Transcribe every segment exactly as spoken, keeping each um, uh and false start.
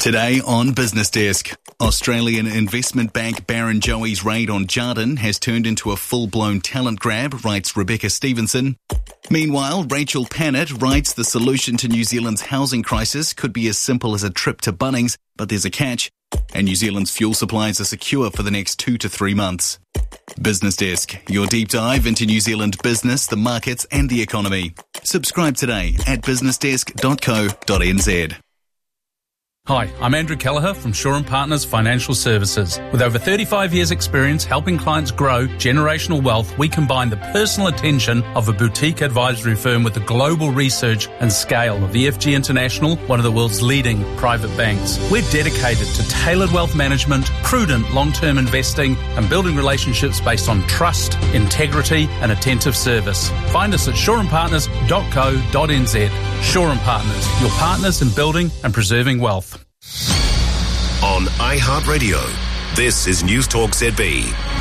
Today on Business Desk, Australian investment bank Barrenjoey's raid on Jarden has turned into a full-blown talent grab, writes Rebecca Stevenson. Meanwhile, Rachel Pannett writes the solution to New Zealand's housing crisis could be as simple as a trip to Bunnings, but there's a catch, and New Zealand's fuel supplies are secure for the next two to three months. Business Desk, your deep dive into New Zealand business, the markets and the economy. Subscribe today at business desk dot co dot n z. Hi, I'm Andrew Kelleher from Shaw and Partners Financial Services. With over thirty-five years experience helping clients grow generational wealth, we combine the personal attention of a boutique advisory firm with the global research and scale of E F G International, one of the world's leading private banks. We're dedicated to tailored wealth management, prudent long-term investing, and building relationships based on trust, integrity, and attentive service. Find us at shaw and partners dot co dot n z. Shaw and Partners, your partners in building and preserving wealth. On iHeartRadio, this is News Talk Z B.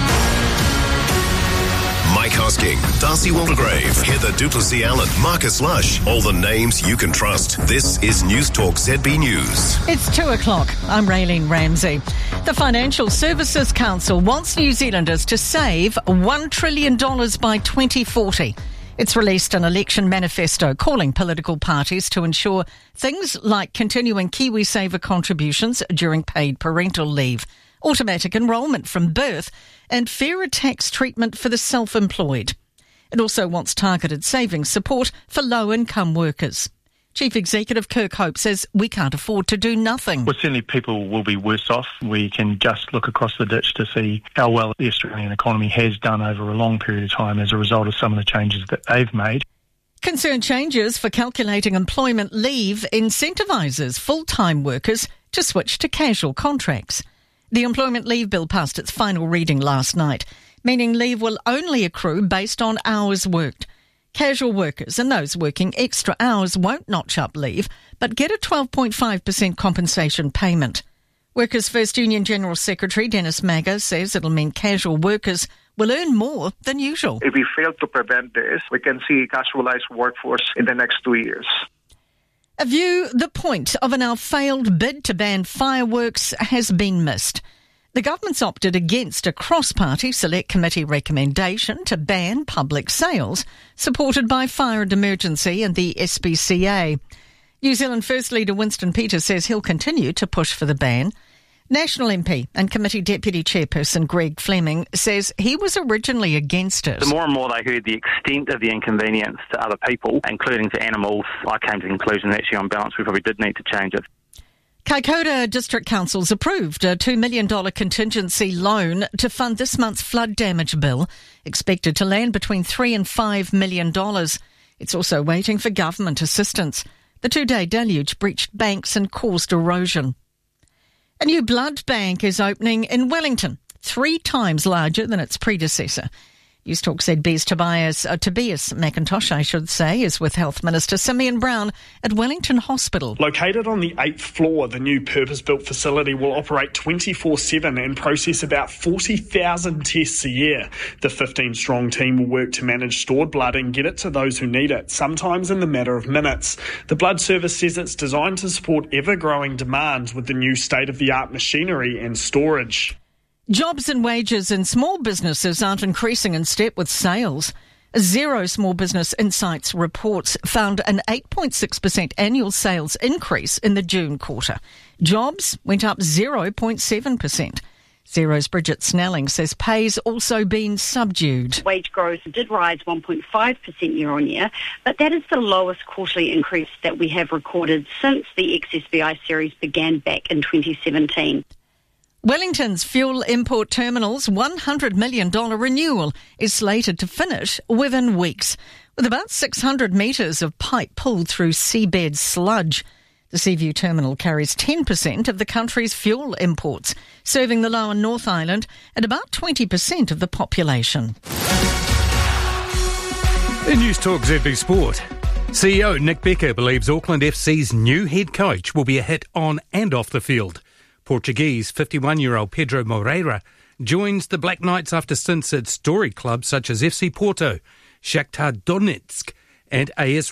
Mike Hosking, Darcy Waldegrave, Heather Duplessis-Allen, Marcus Lush, all the names you can trust. This is News Talk Z B News. It's two o'clock. I'm Raylene Ramsey. The Financial Services Council wants New Zealanders to save one trillion dollars by twenty forty. It's released an election manifesto calling political parties to ensure things like continuing KiwiSaver contributions during paid parental leave, automatic enrolment from birth, and fairer tax treatment for the self-employed. It also wants targeted savings support for low-income workers. Chief Executive Kirk Hope says we can't afford to do nothing. Well, certainly people will be worse off. We can just look across the ditch to see how well the Australian economy has done over a long period of time as a result of some of the changes that they've made. Concern changes for calculating employment leave incentivises full-time workers to switch to casual contracts. The Employment Leave Bill passed its final reading last night, meaning leave will only accrue based on hours worked. Casual workers and those working extra hours won't notch up leave, but get a twelve point five percent compensation payment. Workers' First Union General Secretary Dennis Magger says it'll mean casual workers will earn more than usual. If we fail to prevent this, we can see a casualised workforce in the next two years. A view the point of a now failed bid to ban fireworks has been missed. The government's opted against a cross-party select committee recommendation to ban public sales, supported by Fire and Emergency and the S P C A. New Zealand First Leader Winston Peters says he'll continue to push for the ban. National M P and committee deputy chairperson Greg Fleming says he was originally against it. The more and more they heard the extent of the inconvenience to other people, including to animals, I came to the conclusion that actually on balance we probably did need to change it. Kaikoura District Council's approved a two million dollars contingency loan to fund this month's flood damage bill, expected to land between three and five million dollars. It's also waiting for government assistance. The two-day deluge breached banks and caused erosion. A new blood bank is opening in Wellington, three times larger than its predecessor. News Talk Z B's Tobias, uh, Tobias McIntosh, I should say, is with Health Minister Simeon Brown at Wellington Hospital. Located on the eighth floor, the new purpose-built facility will operate twenty-four seven and process about forty thousand tests a year. The fifteen-strong team will work to manage stored blood and get it to those who need it, sometimes in the matter of minutes. The Blood Service says it's designed to support ever-growing demands with the new state-of-the-art machinery and storage. Jobs and wages in small businesses aren't increasing in step with sales. Zero Small Business Insights reports found an eight point six percent annual sales increase in the June quarter. Jobs went up zero point seven percent. Xero's Bridget Snelling says pay's also been subdued. Wage growth did rise one point five percent year on year, but that is the lowest quarterly increase that we have recorded since the X S B I series began back in twenty seventeen. Wellington's fuel import terminal's one hundred million dollars renewal is slated to finish within weeks, with about six hundred metres of pipe pulled through seabed sludge. The Seaview terminal carries ten percent of the country's fuel imports, serving the Lower North Island and about twenty percent of the population. In News Talk Z B Sport, C E O Nick Becker believes Auckland F C's new head coach will be a hit on and off the field. Portuguese fifty-one-year-old Pedro Moreira joins the Black Knights after stints at story clubs such as F C Porto, Shakhtar Donetsk and A S